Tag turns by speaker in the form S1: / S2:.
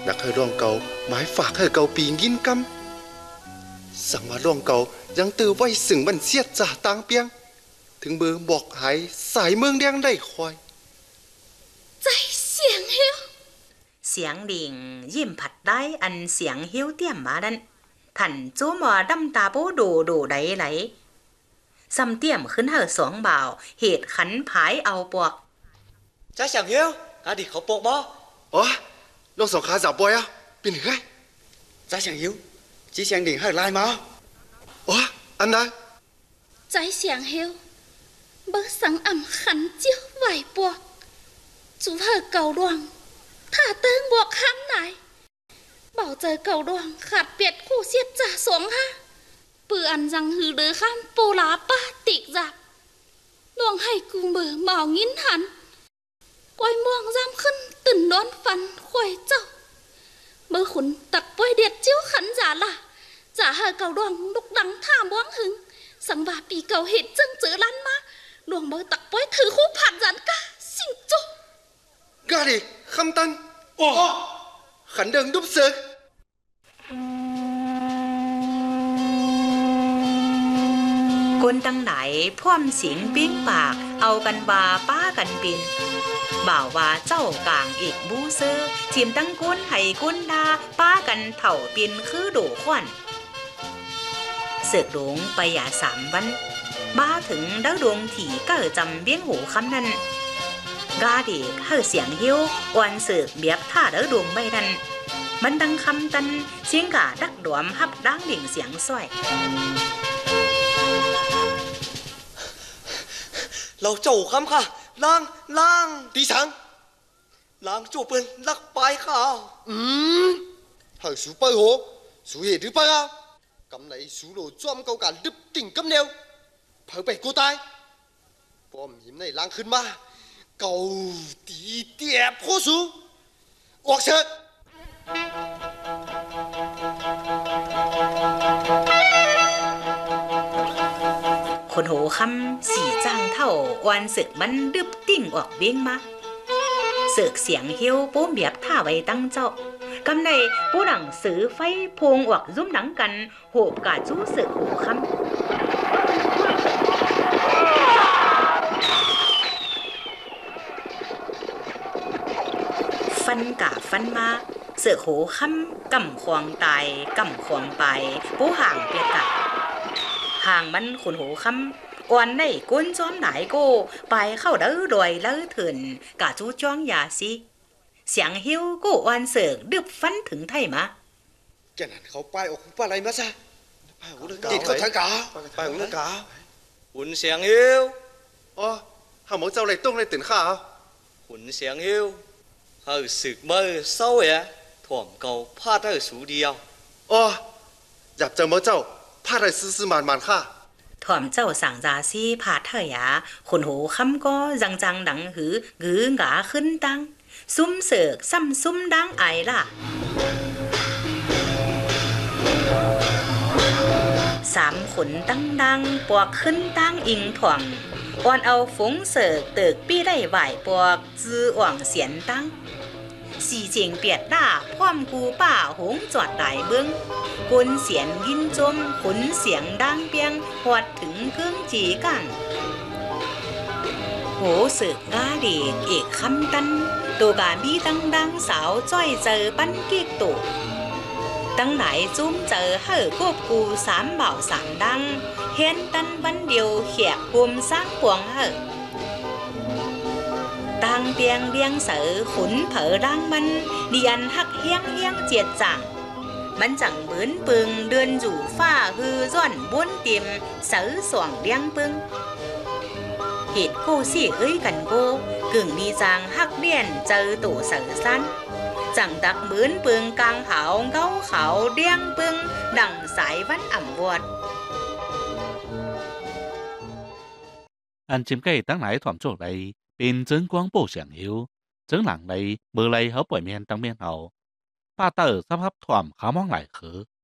S1: นักให้ร่องเก่าหมายฝากให้เก่าปีงินกำสั่งมาร่องเก่ายังตือไว้สึงมันเสียดจ่าตางเปียงถึงมือบอกหายสายเมืองแดงได้คอย
S2: ใจเสียงเฮียว
S3: เสียงดิ่งยิ้มผัดได้อันเสียงเฮียวเตี้ยมมาดันถันจู้หมอดำตาโป้ดูได้ไหลซ้ำเตี้ยมขึ้นเห่อสองบ่าวเหตุขันผายเอาปวก
S4: จ้าเสียงเฮียวกาดิเขาปกบ่
S1: อ๋อลองสองขาจับบอยอ่ะเป็นไง
S4: จ้าเสียงเฮียวจีเสียงดิ่งให้ลายมา
S1: อ๋ออันใด
S2: ใจเสียงเฮียวเบิกสังอ่ำขันเจียวไหวปวกจูเธอเก่าดวงถ้าเติ้งบวกข้ามไหนเบาเจอเก่าดวงขาดเปียดคู่เสียดจ่าสวงฮะปืออันจังหือเดือข้ามปูลาป้าติกจับดวงให้กูเบื่อเมางิ้นหันกวยม่วงจ้ำขึ้นตื่นนอนฟันควยเจ้าเมื่อขุนตักป่วยเด็ดเจียวขันจ่าละจ่าหาเก่าดวงลุกดังท่าบ้วงหึงสังบาปีเก่าเห็ดจึงเจอลันมาดวงเมื่อตักป่วยถือคู่ผ่านจันกะสิงโจ
S1: กาดิคำตันโอ้ขันเดิงดุบเสือ
S3: คนตั้งไหนพ่วมสิงปิ้งปากเอากันบาป้ากันปินบ่าวว่าเจ้ากลางอีกบูซื้อทีมตั้งก้นให้ก้นดาป้ากันเถ่าปินคือโดขวัญเสือกหลงไปอย่า3 วันบ้าถึงเด้อดวงถี่ก็จำเบี้ยงหูคำนั้นกาเด็กเฮอเสียงหิ้ววันเสือกเบียบท่าเด้อดวงใบนั้นมันดังคำตันเสียงกาดักดวมฮับดังดิ่งเสียงส้อย
S4: เราเจ้าคำค่ะล่าง
S1: ตีสัง
S4: ล่างจู่ปืนลักไปค่ะ
S1: หาสูไปหัวสูเหตุหรือไปอ่ะกำไหนสูโหลจ้อมเกาการดึบติ่งกำเนียวเผอไปกูตายป้อมหิมในล้างขึ้นมาเก่าตีเตียบโคสูออกเถิด
S3: คนโหคำสีจ้างเท่าวันเสือกมันดึบติ่งออกเบี้ยงมาเสือกเสียงเฮียวโป้มเบียบท่าไว้ตั้งเจ้ากำในผู้หนังสือไฟพงออกซุ้มหนังกันโหบกาจู้เสือกโหคำฟันกะฟันมาเสือกโหคำกำควงตายกำควงไปผู้ห่างเปียกะห่างมันขุนโหคำอ่อนในก้นจ้อมไหนโกไปเข้าเด้อดอยเลื้อถึนกะจู้จ้องยาสิเสียงหิ้วกูอ่อนเสือกดึบฟันถึงไทยมา
S1: แกนั่นเขาไปออกไปอะไรมาซะติดเขาทางกาไปของนักกา
S4: ขุนเสียงหิ้ว
S1: อ๋อหาหมอเจ้าอะไรต้องอะไรตื่นข้า
S4: ขุนเสียงหิ้วเฮาสึกเมื่อเศร้าอ่ะถ่วมเก่าพลาดได้สูเดียว
S1: อ๋ออยากเจอหมอเจ้าพลาดได้ซื้อมันข้า
S3: ถ่วมเจ้าสั่งจาซี่พาเถยาคนหูคำก็จังดังหือกือกาขึ้นตังซุ่มเสือกซ้ำซุ่มดังไอล่ะ3 ขนตั้งดังปวกขึ้นตั้งอิงถ่วงอ่อนเอาฝงเสือกเติกปี้ได้ไหวปวกจื้ออ่วงเสียนตั้งสีเจียงเปียดด่าพร้อมกูป่าหงจอดได้เบิ้งกุนเสียนยินจมขุนเสียงดังเปียงหวดถึงเครื่องจีกังโหสึกกาเด็กเอกคำตันตัวกาบีดังสาวจ้อยเจอปั้นกิ๊กตุตั้งไหนจุ้มเจอเฮ่อกบกู3 บ่าว3 ดังเห็นตันวันเดียวเขียกกุมสร้างพวงเฮ่อตังเปียงเบียงเสือขุนเผอดังมันเดียนหักเฮียงเจียดจังมันจังเหมือนปึงเดือนจู่ฟ้าฮือร่อนบ้วนเต็มเสือสว่างเลี้ยงปึงเหตุโกสี่เอ้ยกันโกกึ่งมีจางหักเดียนเจอตู่เสือสั้นจังดักเหมือนปึงกลางเหาเงาเขาเดียงปึงดังสายวันอ่ำวอด
S5: อันจิมไก่ตั้งไหนถ่อมโจกใดเป็นเจิ้งกวางโป่เสียงหิวเจิ้งหลังใดเบอร์ไรเขาปล่อยเมียนตั้งเมียนเอาป้าเตอร์สภาพถ่อมขามองไหลคือ